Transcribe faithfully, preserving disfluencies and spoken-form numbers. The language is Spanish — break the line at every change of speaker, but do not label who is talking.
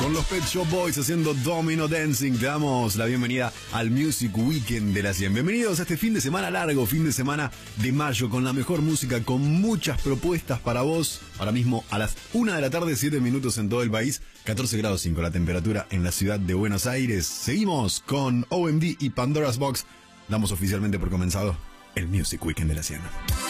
con los Pet Shop Boys haciendo Domino Dancing. Te damos la bienvenida al Music Weekend de la cien. Bienvenidos a este fin de semana largo, fin de semana de mayo, con la mejor música, con muchas propuestas para vos. Ahora mismo a las una de la tarde, siete minutos en todo el país, catorce grados cinco la temperatura en la ciudad de Buenos Aires. Seguimos con O M D y Pandora's Box. Damos oficialmente por comenzado el Music Weekend de la cien.